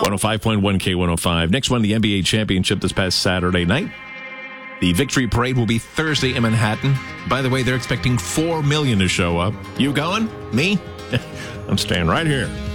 105.1 K105. Next one, the NBA championship this past Saturday night. The victory parade will be Thursday in Manhattan. By the way, they're expecting 4 million to show up. You going? Me? I'm staying right here.